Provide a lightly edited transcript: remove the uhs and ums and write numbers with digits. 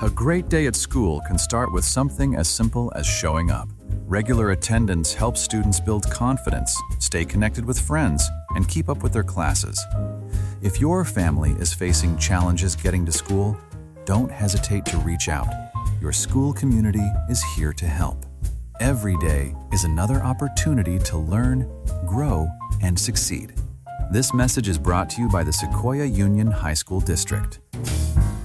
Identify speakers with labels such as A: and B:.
A: A great day at school can start with something as simple as showing up. Regular attendance helps students build confidence, stay connected with friends, and keep up with their classes. If your family is facing challenges getting to school, don't hesitate to reach out. Your school community is here to help. Every day is another opportunity to learn, grow, and succeed. This message is brought to you by the Sequoia Union High School District.